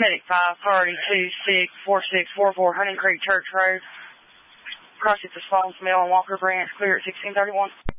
Medic 5, priority 264644, Hunting Creek Church Road. Cross at the Sloan's Mill and Walker Branch, clear at 1631.